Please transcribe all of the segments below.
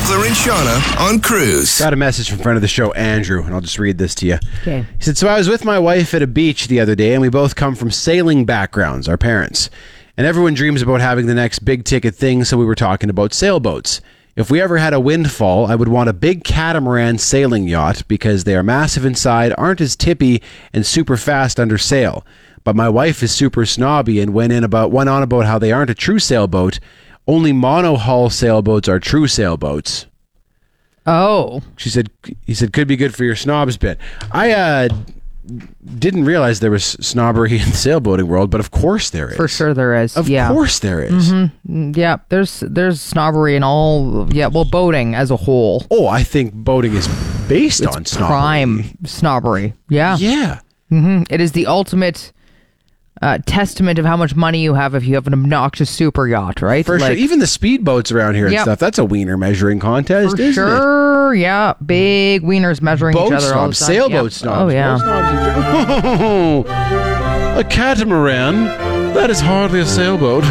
Beckler and Shauna on Cruise. Got a message from friend of the show, Andrew, and I'll just read this to you. Okay. He said, so I was with my wife at a beach the other day, and we both come from sailing backgrounds, our parents. And everyone dreams about having the next big ticket thing, so we were talking about sailboats. If we ever had a windfall, I would want a big catamaran sailing yacht because they are massive inside, aren't as tippy, and super fast under sail. But my wife is super snobby and went on about how they aren't a true sailboat. Only monohull sailboats are true sailboats. Oh. He said, could be good for your snobs bit. I didn't realize there was snobbery in the sailboating world, but of course there is. For sure there is. Of course there is. Mm-hmm. Yeah, there's snobbery in all, boating as a whole. Oh, I think boating is based on snobbery. Prime snobbery. Yeah. Yeah. Mm-hmm. It is the ultimate testament of how much money you have if you have an obnoxious super yacht, right? For sure. Even the speedboats around here and stuff, that's a wiener measuring contest, isn't it? Sure, yeah. Big wieners measuring Boat each other all the snobs, time. sailboat snobs. Oh, yeah. Boat snobs a catamaran? That is hardly a sailboat.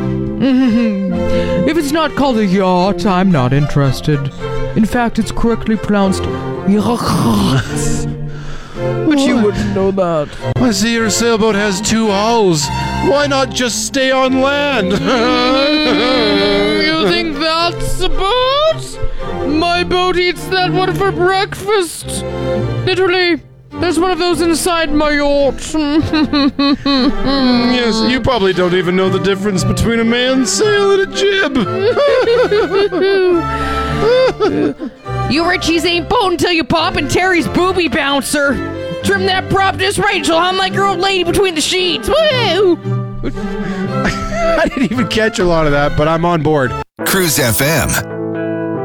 If it's not called a yacht, I'm not interested. In fact, it's correctly pronounced yacht. But you wouldn't know that. I see your sailboat has 2 hulls. Why not just stay on land? You think that's a boat? My boat eats that one for breakfast. Literally, there's one of those inside my yacht. Yes, you probably don't even know the difference between a mainsail and a jib. You Richies ain't boat until you pop in Terry's booby bouncer. Trim that prop just right, she'll hum like your old lady between the sheets. Woo! I didn't even catch a lot of that, but I'm on board. Cruise FM.